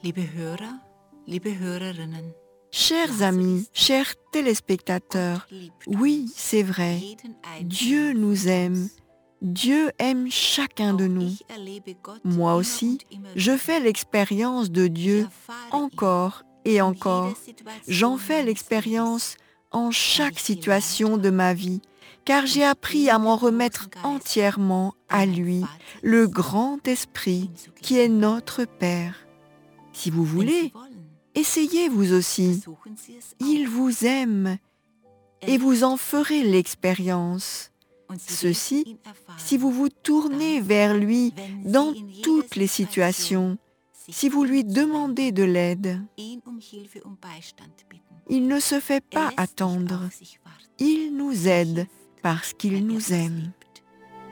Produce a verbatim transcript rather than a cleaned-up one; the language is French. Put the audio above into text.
Liebe Hörer, liebe Hörerinnen, Chers amis, chers téléspectateurs, oui, c'est vrai, Dieu nous aime. Dieu aime chacun de nous. Moi aussi, je fais l'expérience de Dieu encore et encore. J'en fais l'expérience en chaque situation de ma vie, car j'ai appris à m'en remettre entièrement à lui, le grand Esprit qui est notre Père. Si vous voulez, essayez vous aussi. Il vous aime et vous en ferez l'expérience. Ceci, si vous vous tournez vers lui dans toutes les situations, si vous lui demandez de l'aide. Il ne se fait pas attendre. Il nous aide parce qu'il nous aime.